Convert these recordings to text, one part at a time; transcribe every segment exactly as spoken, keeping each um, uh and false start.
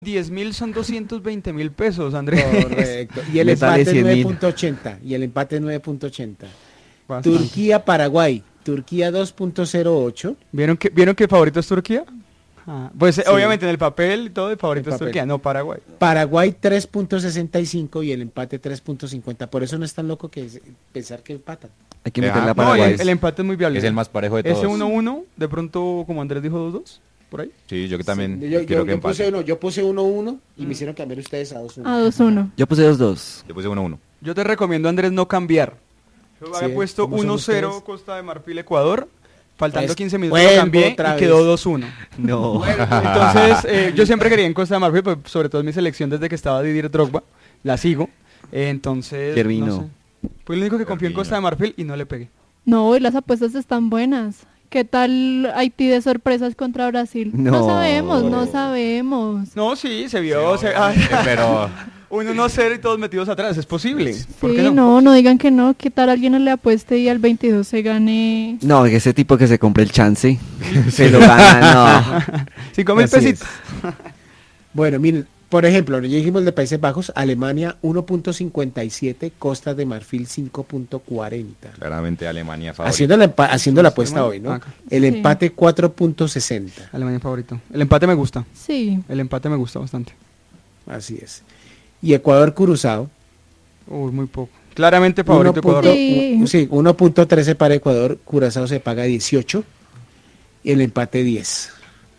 diez mil son doscientos veinte mil pesos, Andrés. Correcto. Y el empate es nueve punto ochenta. Y el empate es nueve punto ochenta. Turquía-Paraguay. Turquía dos punto cero ocho. ¿Vieron que, ¿Vieron que el favorito es Turquía? Ah, pues sí. Obviamente en el papel y todo el favorito el es papel. Turquía, no Paraguay. Paraguay tres punto sesenta y cinco y el empate tres punto cincuenta. Por eso no es tan loco que es pensar que empatan. Hay que meterla para no, Paraguay. el, el empate es muy viable. Es el más parejo de todos. Ese uno uno, de pronto, como Andrés dijo, dos dos, por ahí. Sí, yo que también sí, yo, quiero yo, que yo empate. Puse uno, yo puse uno uno y mm. me hicieron cambiar ustedes a dos uno. A dos uno. Yo puse dos dos. Yo puse uno uno. Yo te recomiendo, Andrés, no cambiar. Yo sí, había puesto uno cero Costa de Marfil, Ecuador. Faltando pues, quince minutos lo cambié y vez. Quedó dos uno. No. Bueno, entonces, eh, yo siempre quería en Costa de Marfil, pues, sobre todo en mi selección desde que estaba Didier Drogba. La sigo. Eh, entonces, Gervino. no sé. Fue el único que confió en Costa de Marfil y no le pegué. No, y las apuestas están buenas. ¿Qué tal Haití de sorpresas contra Brasil? No, no sabemos, no sabemos. No, sí, se vio. Sí, se, no, pero... un uno cero y todos metidos atrás, es posible. Sí, ¿Por qué no? no, no digan que no. ¿Qué tal alguien le apueste y al veintidós se gane? No, ese tipo que se compre el chance, se lo gana, no. Cinco mil pesitos. Bueno, miren, por ejemplo, ya dijimos de Países Bajos, Alemania uno punto cincuenta y siete, Costa de Marfil cinco punto cuarenta. Claramente Alemania favorita. Haciendo la, haciendo la apuesta hoy, ¿no? Acá. El Sí. empate cuatro punto sesenta. Alemania favorito. El empate me gusta. Sí. El empate me gusta bastante. Así es. Y Ecuador-Curazao. Uy, muy poco. Claramente favorito Ecuador. Sí. Sí, uno punto trece para Ecuador, Curazao se paga dieciocho y el empate diez.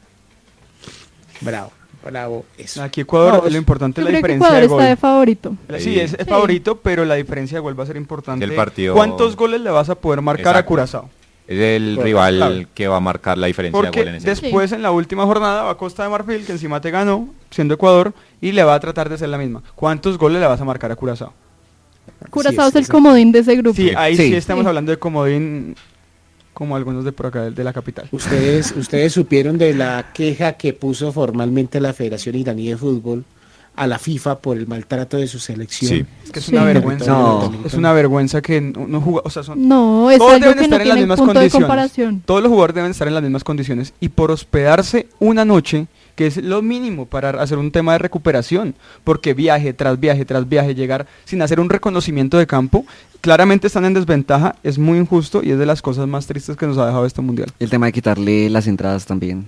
Bravo, bravo eso. Aquí Ecuador, Vamos. lo importante es Yo la creo que diferencia Ecuador de gol. está de favorito. Sí, es, es Sí. favorito, pero la diferencia de gol va a ser importante. El partido- ¿Cuántos goles le vas a poder marcar Exacto. a Curazao? Es el Correcto. rival Claro. que va a marcar la diferencia de Porque gol en ese después en la última jornada va a Costa de Marfil, que encima te ganó, siendo Ecuador, y le va a tratar de hacer la misma. ¿Cuántos goles le vas a marcar a Curazao? Curazao Sí, es el sí. comodín de ese grupo. Sí, ahí sí, Sí. estamos Sí. hablando de comodín, como algunos de por acá, de la capital. Ustedes, ustedes supieron de la queja que puso formalmente la Federación Iraní de Fútbol a la FIFA por el maltrato de su selección. Sí. Es que es Sí. una vergüenza. No. Es una vergüenza que no, no juega, o sea, son No, es todos algo deben que no estar en las tiene mismas punto de condiciones. comparación. Todos los jugadores deben estar en las mismas condiciones y por hospedarse una noche, que es lo mínimo para hacer un tema de recuperación, porque viaje tras viaje tras viaje, llegar sin hacer un reconocimiento de campo, claramente están en desventaja, es muy injusto y es de las cosas más tristes que nos ha dejado este mundial. El tema de quitarle las entradas también.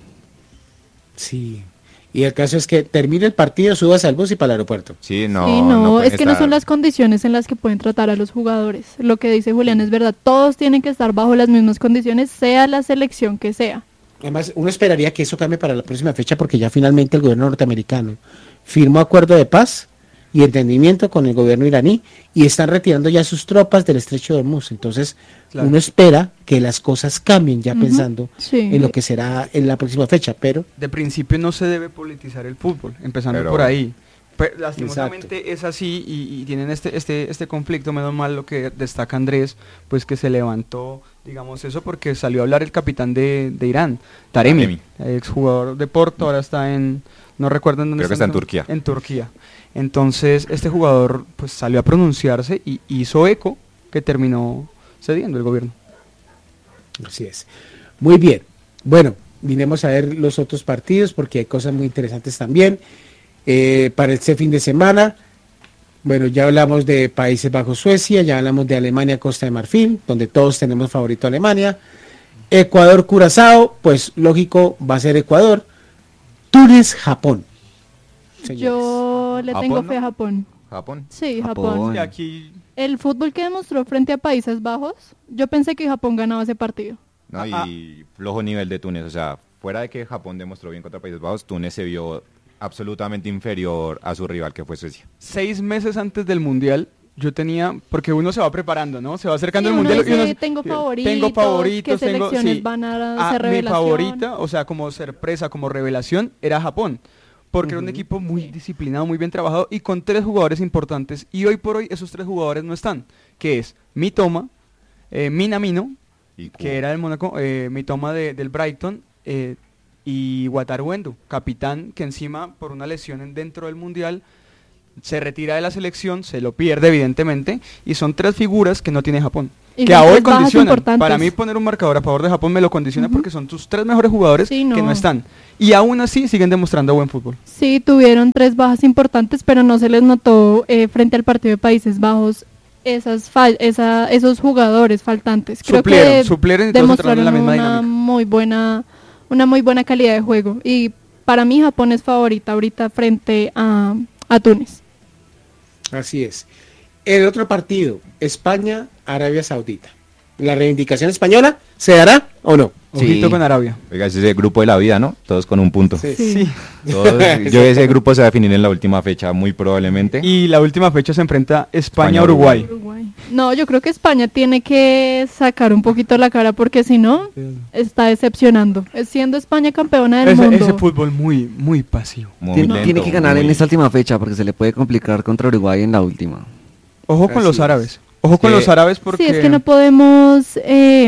Sí. Y el caso es que termine el partido, subas al bus y para el aeropuerto. Sí, no, sí, no, pueden es que no estar- son las condiciones en las que pueden tratar a los jugadores. Lo que dice Julián es verdad, todos tienen que estar bajo las mismas condiciones, sea la selección que sea. Además, uno esperaría que eso cambie para la próxima fecha porque ya finalmente el gobierno norteamericano firmó acuerdo de paz y entendimiento con el gobierno iraní y están retirando ya sus tropas del estrecho de Hormuz. Entonces, Claro. uno espera que las cosas cambien ya Ujú, pensando sí. en lo que será en la próxima fecha, pero De principio no se debe politizar el fútbol, empezando Pero- por ahí. Pero, lastimosamente es así y, y tienen este, este, este conflicto, menos mal lo que destaca Andrés, pues que se levantó, digamos eso, porque salió a hablar el capitán de, de Irán, Taremi, Taremi. exjugador de Porto, ahora está en, no recuerdo en dónde Creo que está en Turquía. En Turquía. Entonces este jugador pues salió a pronunciarse y hizo eco que terminó cediendo el gobierno. así es. Muy bien. Bueno, vinimos a ver los otros partidos porque hay cosas muy interesantes también. Eh, para este fin de semana, bueno, ya hablamos de Países Bajos, Suecia, ya hablamos de Alemania, Costa de Marfil, donde todos tenemos favorito a Alemania. Ecuador, Curazao, pues lógico, va a ser Ecuador. Túnez, Japón. Señores. Yo le tengo ¿Japón, fe a no? Japón. Japón. Sí, Japón. Japón. Y aquí El fútbol que demostró frente a Países Bajos, yo pensé que Japón ganaba ese partido. ¿No? Ah, Y flojo nivel de Túnez. O sea, fuera de que Japón demostró bien contra Países Bajos, Túnez se vio absolutamente inferior a su rival, que fue Suecia. seis meses antes del mundial yo tenía, porque uno se va preparando, ¿no? Se va acercando Sí, el uno mundial dice, y uno tengo sí, favoritos, tengo favoritos, qué tengo selecciones sí. van a Ah, hacer mi revelación. favorita, o sea, como sorpresa, como revelación, era Japón, porque era un equipo muy Sí. disciplinado, muy bien trabajado y con tres jugadores importantes y hoy por hoy esos tres jugadores no están, que es Mitoma, eh, Minamino, Y que era del Mónaco, eh, Mitoma de, del Brighton, eh, y Wataru Endo, capitán que encima por una lesión en- dentro del mundial se retira de la selección, se lo pierde evidentemente, y son tres figuras que no tiene Japón. Y Que son a hoy tres bajas condicionan. importantes. Para mí poner un marcador a favor de Japón me lo condiciona Ujú. porque son tus tres mejores jugadores Sí, que no. no están. Y aún así siguen demostrando buen fútbol. Sí, tuvieron tres bajas importantes, pero no se les notó eh, frente al partido de Países Bajos esas fal- esa, esos jugadores faltantes. Creo Suplieron, que suplieron y todos entraron demostraron en la misma una dinámica. muy buena, una muy buena calidad de juego. Y para mí Japón es favorita ahorita frente a, a Túnez. Así es. El otro partido, España-Arabia Saudita. ¿La reivindicación española se dará o no? Sí. Ojito con Arabia. Oiga, ese es el grupo de la vida, ¿no? Todos con un punto. Sí. Sí. Todos- yo ese grupo se va a definir en la última fecha, muy probablemente. Y la última fecha se enfrenta España-Uruguay. Uruguay. No, yo creo que España tiene que sacar un poquito la cara porque si no, está decepcionando. Es Siendo España campeona del Ese, mundo. ese fútbol muy, muy pasivo. Muy Tiene, lento, tiene que ganar muy- en esta última fecha porque se le puede complicar contra Uruguay en la última. Ojo con Así los es. árabes. Ojo con que- los árabes porque... Sí, es que no podemos, eh,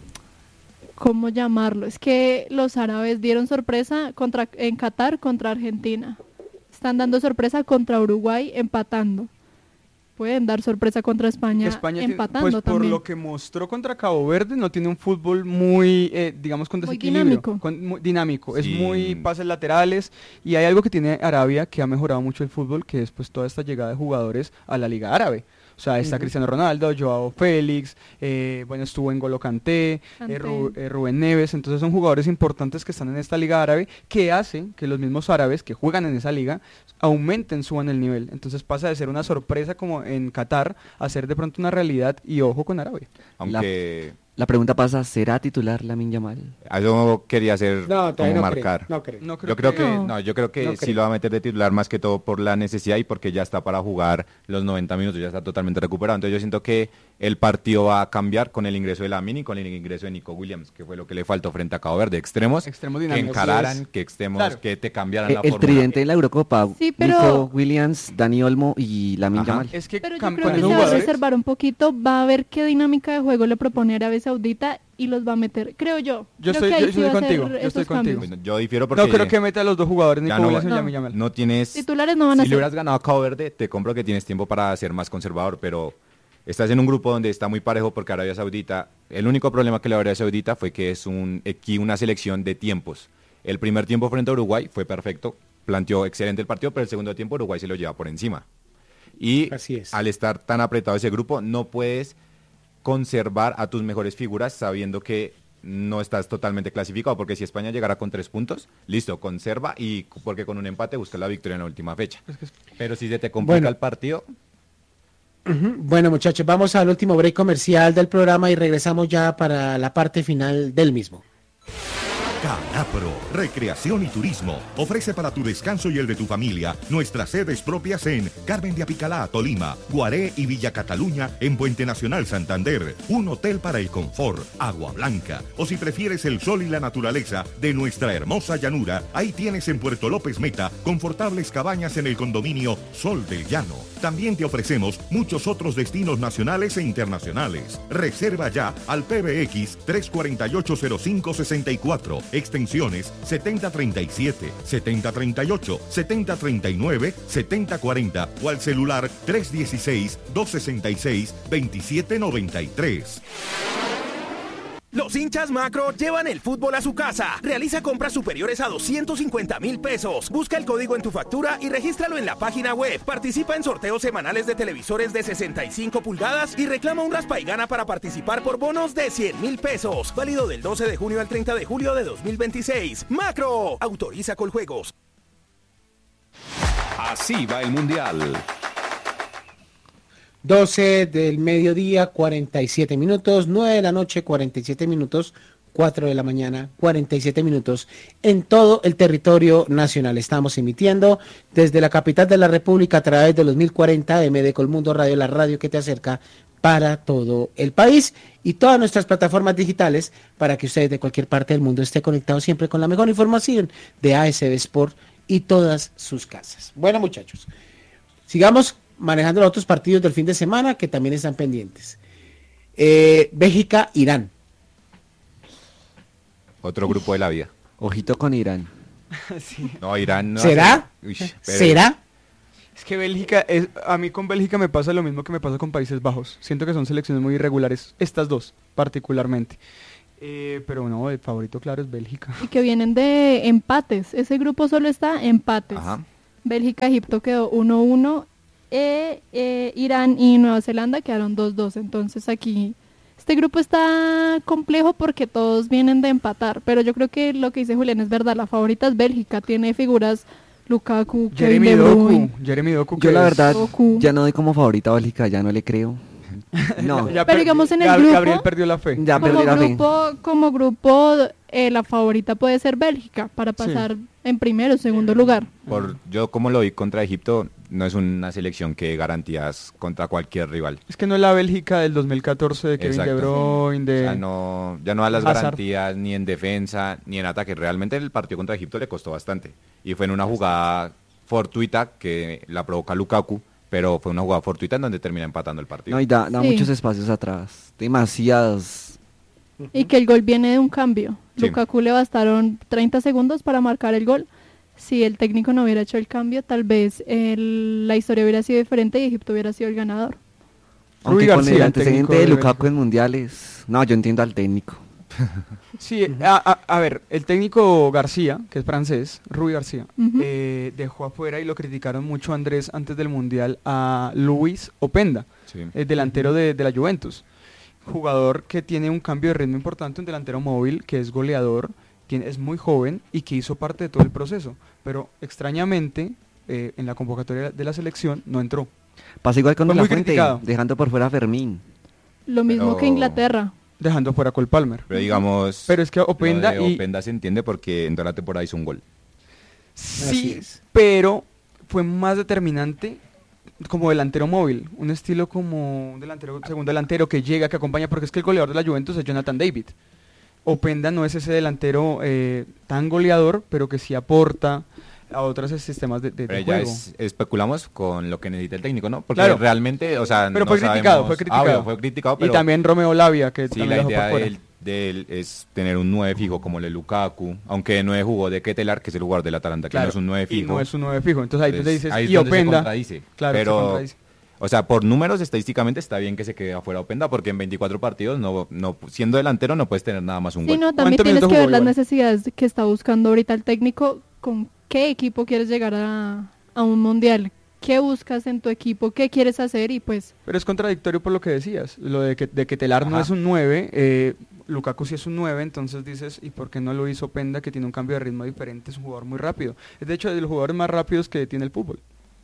¿cómo llamarlo? Es que los árabes dieron sorpresa contra en Qatar contra Argentina. Están dando sorpresa contra Uruguay empatando. Pueden dar sorpresa contra España, España tiene- empatando pues por también. lo que mostró contra Cabo Verde no tiene un fútbol muy eh, digamos con Muy desequilibrio, dinámico. con- muy dinámico, es Sí. muy pases laterales y hay algo que tiene Arabia que ha mejorado mucho el fútbol, que es pues toda esta llegada de jugadores a la Liga Árabe. O sea, está Cristiano Ronaldo, Joao Félix, eh, bueno, estuvo en N'Golo Kanté, eh, Kanté. Ru- eh, Rubén Neves, entonces son jugadores importantes que están en esta liga árabe que hacen que los mismos árabes que juegan en esa liga aumenten, suban el nivel. Entonces pasa de ser una sorpresa como en Qatar a ser de pronto una realidad y ojo con Arabia. Aunque La pregunta pasa, ¿será titular Lamine Yamal? a eso quería hacer No, como todavía no marcar. creo. No creo. No yo creo que No. no, yo creo que No sí creo. lo va a meter de titular más que todo por la necesidad y porque ya está para jugar los noventa minutos, ya está totalmente recuperado. Entonces yo siento que el partido va a cambiar con el ingreso de Lamine y con el ingreso de Nico Williams, que fue lo que le faltó frente a Cabo Verde. Extremos, Extremos que dinámicos. encararan, Así es. que extremos, Claro. que te cambiaran Eh, la el forma. tridente de la Eurocopa, Sí, pero- Nico Williams, Dani Olmo y Lamine Ajá. Yamal. Es que Pero yo cam- creo con que se esos va a jugadores- reservar un poquito, va a ver qué dinámica de juego le propone Arabia Saudita y los va a meter, creo yo. Yo Creo estoy- que ahí yo sí estoy va a hacer contigo, yo esos estoy contigo. cambios. Bueno, yo difiero porque no creo que meta a los dos jugadores, ya Nico no, Williams y no. Lamine Yamal. no tienes... Titulares no van a Si le ser. hubieras ganado a Cabo Verde, te compro que tienes tiempo para ser más conservador, pero estás en un grupo donde está muy parejo porque Arabia Saudita, el único problema que le Arabia Saudita fue que es un aquí una selección de tiempos. El primer tiempo frente a Uruguay fue perfecto, planteó excelente el partido, pero el segundo tiempo Uruguay se lo lleva por encima. Y Así es. al estar tan apretado ese grupo, no puedes conservar a tus mejores figuras sabiendo que no estás totalmente clasificado, porque si España llegara con tres puntos, listo, conserva y c- porque con un empate busca la victoria en la última fecha. Pero si se te complica Bueno. el partido, Ujú. Bueno, muchachos, vamos al último break comercial del programa y regresamos ya para la parte final del mismo. Canapro, Recreación y Turismo, ofrece para tu descanso y el de tu familia nuestras sedes propias en Carmen de Apicalá, Tolima, Guaré y Villa Cataluña en Puente Nacional Santander, un hotel para el confort, agua blanca, o si prefieres el sol y la naturaleza de nuestra hermosa llanura, ahí tienes en Puerto López Meta confortables cabañas en el condominio Sol del Llano. También te ofrecemos muchos otros destinos nacionales e internacionales. Reserva ya al P B X tres cuatro ocho cero cinco seis cuatro, extensiones setenta treinta y siete, setenta treinta y ocho, setenta treinta y nueve, setenta cuarenta o al celular tres dieciséis, doscientos sesenta y seis, veintisiete noventa y tres. Los hinchas Macro llevan el fútbol a su casa. Realiza compras superiores a doscientos cincuenta mil pesos. Busca el código en tu factura y regístralo en la página web. Participa en sorteos semanales de televisores de sesenta y cinco pulgadas y reclama un raspa y gana para participar por bonos de cien mil pesos. Válido del doce de junio al treinta de julio de dos mil veintiséis. Macro. Autoriza Coljuegos. Así va el Mundial. doce del mediodía, cuarenta y siete minutos, nueve de la noche, cuarenta y siete minutos, cuatro de la mañana, cuarenta y siete minutos, en todo el territorio nacional. Estamos emitiendo desde la capital de la República a través de los mil cuarenta M de Colmundo Radio, la radio que te acerca para todo el país y todas nuestras plataformas digitales para que ustedes de cualquier parte del mundo esté conectados siempre con la mejor información de A S B Sport y todas sus casas. Bueno, muchachos, sigamos manejando los otros partidos del fin de semana que también están pendientes. Eh, Bélgica, Irán. otro grupo de la vida. Ojito con Irán. No, Irán no ¿Será? hace- Uy, pero- ¿Será? que Bélgica, es, a mí con Bélgica me pasa lo mismo que me pasa con Países Bajos. Siento que son selecciones muy irregulares, estas dos particularmente. Eh, pero no, el favorito claro es Bélgica. Y que vienen de empates. Ese grupo solo está empates. Ajá. Bélgica, Egipto quedó uno uno. Eh, eh, Irán y Nueva Zelanda quedaron dos dos. Entonces aquí este grupo está complejo porque todos vienen de empatar. Pero yo creo que lo que dice Julián es verdad. La favorita es Bélgica. Tiene figuras Lukaku, Kevin Jeremy De Doku, Bruyne. Jeremy Doku. Yo que la es- verdad Goku. ya no doy como favorita a Bélgica, ya no le creo. No, Ya Pero per- digamos en el Gab- grupo- Gabriel perdió la fe. ya como perdí la fe. grupo, como grupo eh, la favorita puede ser Bélgica para pasar en primero o segundo lugar. Por, yo como lo vi contra Egipto, no es una selección que dé garantías contra cualquier rival. Es que no es la Bélgica del dos mil catorce de Kevin Exacto. De Bruyne, O de... sea, no, ya no da las Hazard. garantías ni en defensa ni en ataque. Realmente el partido contra Egipto le costó bastante. Y fue en una jugada fortuita que la provoca Lukaku, pero fue una jugada fortuita en donde termina empatando el partido. No, y da, da Sí. muchos espacios atrás, demasiados. Y que el gol viene de un cambio. Sí. Lukaku le bastaron treinta segundos para marcar el gol. Si el técnico no hubiera hecho el cambio, tal vez el- la historia hubiera sido diferente y Egipto hubiera sido el ganador. Aunque Rui con García, el el antecedente técnico de de Lukaku en mundiales, no, yo entiendo al técnico. Sí, a, a- a ver, el técnico García, que es francés, Rui García, Ujú. eh, dejó afuera y lo criticaron mucho Andrés antes del Mundial a Luis Openda, Sí. el delantero de, de la Juventus. Jugador que tiene un cambio de ritmo importante, un delantero móvil, que es goleador, tiene, es muy joven y que hizo parte de todo el proceso. Pero extrañamente, eh, en la convocatoria de la selección no entró. Pasa igual con Fue La muy Fuente, criticado. dejando por fuera a Fermín. Lo mismo Pero- que Inglaterra. Dejando fuera a Cole Palmer. Pero digamos, Pero es que Openda lo de y- Openda se entiende porque en toda la temporada hizo un gol. Sí, Así es. pero fue más determinante como delantero móvil, un estilo como un delantero, segundo delantero que llega, que acompaña, porque es que el goleador de la Juventus es Jonathan David. Openda no es ese delantero eh, tan goleador, pero que sí aporta a otros sistemas de, de- de Pero ya juego. es- especulamos con lo que necesita el técnico, ¿no? Porque Claro. realmente, o sea, Pero no fue criticado, sabemos- fue Ah, criticado. obvio, fue criticado, pero Y también Romeo Lavia, que sí, también la lo dejó idea por fuera. de él, de él es tener un nueve fijo como el de Lukaku, aunque de nueve jugó de Ketelar, que es el jugador del Atalanta, que Claro, no es un nueve y fijo. no es un nueve fijo. Entonces ahí donde Entonces, dices, ahí es y donde se Openda. contradice. Claro, se pero, contradice. o sea, por números estadísticamente está bien que se quede afuera Openda, porque en veinticuatro partidos, no, no siendo delantero, no puedes tener nada más un Sí, gol. no, también ¿Cuántos tienes minutos que ver jugó las igual? necesidades que está buscando ahorita el técnico, con qué equipo quieres llegar a, a un mundial, qué buscas en tu equipo, qué quieres hacer y pues Pero es contradictorio por lo que decías, lo de que, de que Telar no Ajá. es un nueve, eh, Lukaku sí es un nueve, entonces dices, ¿y por qué no lo hizo Openda, que tiene un cambio de ritmo diferente? Es un jugador muy rápido. Es de hecho de los jugadores más rápidos que tiene el fútbol.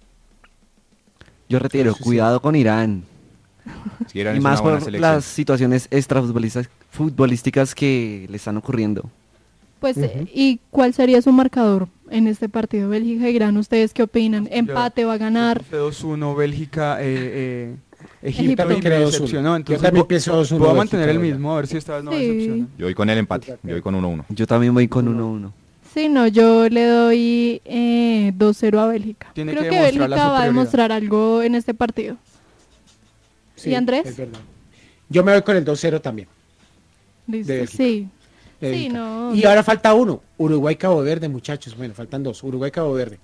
Yo retiro, Eso sí. cuidado con Irán. Si Irán Y es más una buena por selección. las situaciones extrafutbolísticas futbolísticas que le están ocurriendo. pues Ujú. eh, ¿y cuál sería su marcador en este partido Bélgica Irán? ¿Ustedes qué opinan? ¿Empate va a ganar? dos uno, Bélgica, eh, eh, Egipto. Egipto, También y me creo dos uno. decepcionó, Yo entonces también vo- pienso dos uno voy a Bélgica, mantener el ¿verdad? mismo, a ver si esta vez no Sí. decepciona. Yo voy con el empate, yo voy con uno uno. Yo también voy con uno uno. Sí, no, yo le doy eh, dos cero a Bélgica. Tiene Creo que que, demostrar la Bélgica va a superioridad. demostrar algo en este partido. Sí, ¿Y Andrés? es verdad. Yo me voy con el dos cero también. Listo, De Bélgica. sí. de Sí, Bélgica. no. Y ahora falta uno, Uruguay-Cabo Verde, muchachos. Bueno, faltan dos, Uruguay-Cabo Verde.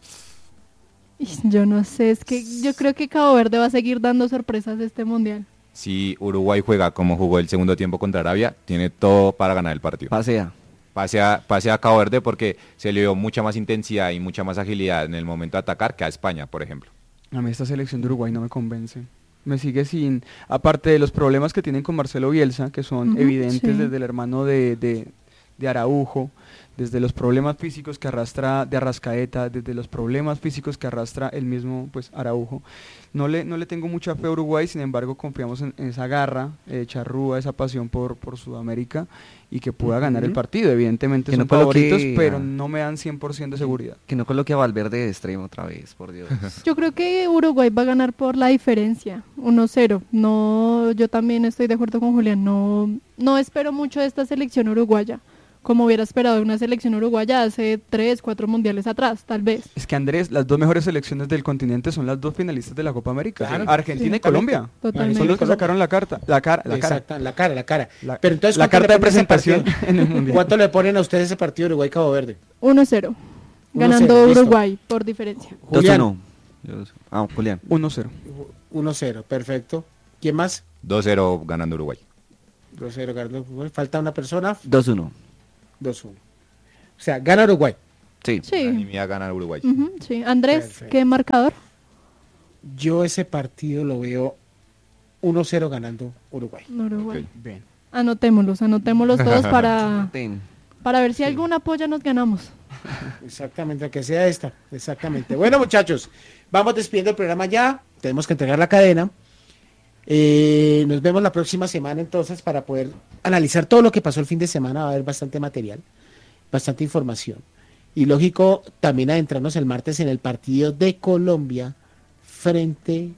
Yo no sé, es que yo creo que Cabo Verde va a seguir dando sorpresas este mundial. Si Uruguay juega como jugó el segundo tiempo contra Arabia, tiene todo para ganar el partido. Pasea. Pase a, pase a Cabo Verde porque se le dio mucha más intensidad y mucha más agilidad en el momento de atacar que a España, por ejemplo. A mí esta selección de Uruguay no me convence. Me sigue sin, aparte de los problemas que tienen con Marcelo Bielsa, que son Ujú, evidentes sí. desde el hermano de, de, de Araujo, desde los problemas físicos que arrastra de Arrascaeta, desde los problemas físicos que arrastra el mismo pues Araujo. No le, no le tengo mucha fe a Uruguay, sin embargo confiamos en, en esa garra, eh, charrúa, esa pasión por, por Sudamérica y que pueda ganar el Ujú. partido. Evidentemente Que son no coloque favoritos, pero a- no me dan cien por ciento de seguridad. Que no coloque a Valverde de extremo otra vez, por Dios. Yo creo que Uruguay va a ganar por la diferencia, uno cero. No, yo también estoy de acuerdo con Julián, no, no espero mucho de esta selección uruguaya, como hubiera esperado de una selección uruguaya hace tres, cuatro mundiales atrás, tal vez. Es que Andrés, las dos mejores selecciones del continente son las dos finalistas de la Copa América, Claro. Argentina y Colombia. Totalmente. Son los que sacaron la carta, la cara, la cara. Exacto, la cara, la cara. La- Pero entonces, la ¿cuánto carta le de ponen a ese presentación partido? en el mundial. ¿Cuánto le ponen a ustedes ese partido Uruguay-Cabo Verde? uno cero, uno ganando cero, listo. Uruguay por diferencia. dos Julián. uno. Yo- Ah, Julián. uno cero. uno cero, perfecto. ¿Quién más? dos cero ganando Uruguay. dos cero, ganó Uruguay. Falta una persona, dos uno. dos uno. O sea, gana Uruguay. Sí. Sí. Unanimidad gana Uruguay. Ujú, sí. Andrés, Perfecto. ¿qué marcador? Yo ese partido lo veo uno cero ganando Uruguay. Uruguay. Ok. Bien. Anotémoslos, anotémoslos todos para, Ten. para ver si alguna polla nos ganamos. Exactamente, que sea esta. Exactamente. Bueno, muchachos, vamos despidiendo el programa ya. Tenemos que entregar la cadena. Eh, nos vemos la próxima semana entonces para poder analizar todo lo que pasó el fin de semana. Va a haber bastante material, bastante información. Y lógico, también adentrarnos el martes en el partido de Colombia frente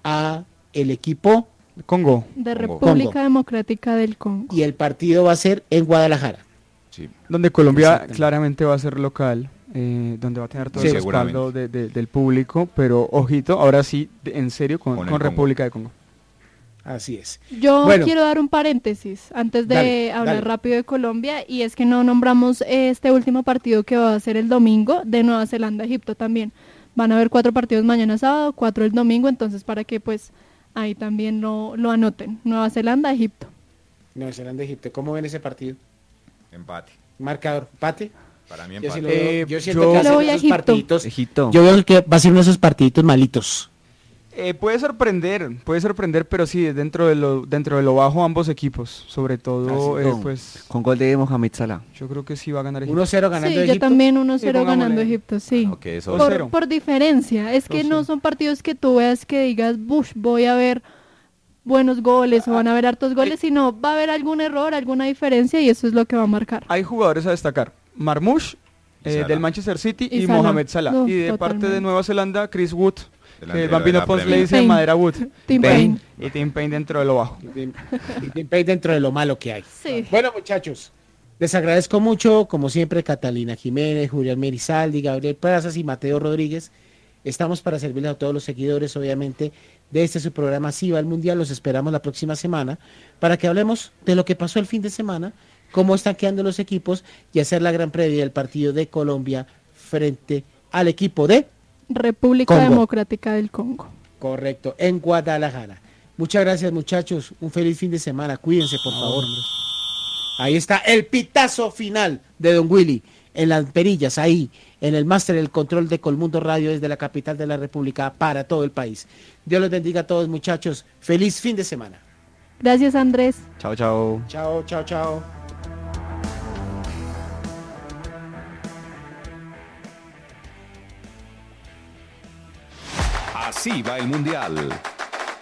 a el equipo, Congo. De Congo. República Congo. Democrática del Congo. y el partido va a ser en Guadalajara. Sí. Donde Colombia Exactamente. claramente va a ser local, eh, donde va a tener todo Sí, el respaldo de- de- del público, pero ojito, ahora sí, de- en serio, con, Con el con Congo. República de Congo. Así es. Yo Bueno. quiero dar un paréntesis antes de Dale, hablar dale. rápido de Colombia, y es que no nombramos este último partido que va a ser el domingo de Nueva Zelanda-Egipto también. Van a haber cuatro partidos mañana sábado, cuatro el domingo, entonces para que pues ahí también lo, lo anoten. Nueva Zelanda-Egipto. Nueva Zelanda, Egipto. ¿Cómo ven ese partido? Empate. Marcador, empate. Para mí Yo, sí empate. lo veo- Eh, yo siento yo- que va a Le ser voy a esos Egipto. partiditos. Egipto. Yo veo que va a ser uno de esos partiditos malitos. Eh, puede sorprender, puede sorprender, pero sí, dentro de lo, dentro de lo bajo ambos equipos, sobre todo, Así eh, con- pues Con gol de Mohamed Salah. yo creo que sí va a ganar Egipto. uno cero ganando Sí, yo Egipto. también uno cero Sí, pongámosle. ganando Egipto, sí. Ok, eso Dos cero. Por, por diferencia, es que Dos no cero. son partidos que tú veas que digas, Bush, voy a ver buenos goles o van a haber hartos goles, sino va a haber algún error, alguna diferencia, y eso es lo que va a marcar. Hay jugadores a destacar, Marmoush eh, Salah. del Manchester City Y y, Salah. Mohamed Salah. No, y de parte totalmente. de Nueva Zelanda, Chris Wood, que Delantero el Bambino de la Pons le Premier. dice Payne. Madera Wood. Tim Payne. Payne. Y Tim Payne dentro de lo bajo. Y Tim- y Tim Payne dentro de lo malo que hay. Sí. Bueno, muchachos, les agradezco mucho, como siempre, Catalina Jiménez, Julián Merizaldi, Gabriel Plazas y Mateo Rodríguez. Estamos para servirles a todos los seguidores, obviamente, de este su programa Sí va al Mundial. Los esperamos la próxima semana para que hablemos de lo que pasó el fin de semana, cómo están quedando los equipos y hacer la gran previa del partido de Colombia frente al equipo de, República Congo. Democrática del Congo. correcto, en Guadalajara. Muchas gracias, muchachos. Un feliz fin de semana. Cuídense, por favor. Ahí está el pitazo final de Don Willy en las perillas, ahí, en el máster del control de Colmundo Radio desde la capital de la República para todo el país. Dios los bendiga a todos, muchachos. Feliz fin de semana. Gracias, Andrés. Chao, chao. Chao, chao, chao. Así va el Mundial.